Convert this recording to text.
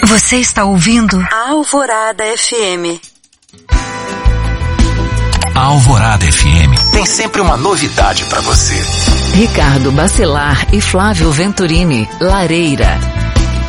Você está ouvindo a Alvorada FM. A Alvorada FM tem sempre uma novidade para você. Ricardo Bacelar e Flávio Venturini, Lareira.